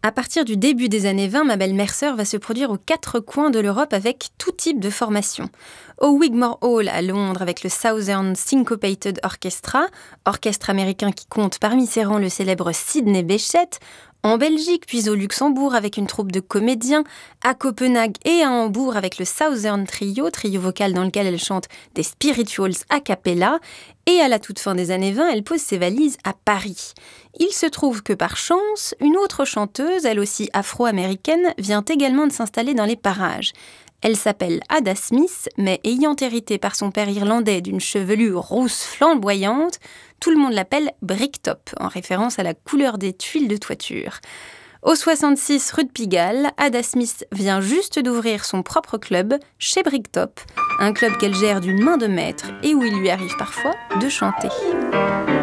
À partir du début des années 20, Mabel Mercer va se produire aux quatre coins de l'Europe avec tout type de formation. Au Wigmore Hall à Londres avec le Southern Syncopated Orchestra, orchestre américain qui compte parmi ses rangs le célèbre Sidney Bechet. En Belgique, puis au Luxembourg avec une troupe de comédiens, à Copenhague et à Hambourg avec le Southern Trio vocal dans lequel elle chante des spirituals a cappella. Et à la toute fin des années 20, elle pose ses valises à Paris. Il se trouve que par chance, une autre chanteuse, elle aussi afro-américaine, vient également de s'installer dans les parages. Elle s'appelle Ada Smith, mais ayant hérité par son père irlandais d'une chevelure rousse flamboyante, tout le monde l'appelle Bricktop, en référence à la couleur des tuiles de toiture. Au 66 rue de Pigalle, Ada Smith vient juste d'ouvrir son propre club chez Bricktop, un club qu'elle gère d'une main de maître et où il lui arrive parfois de chanter.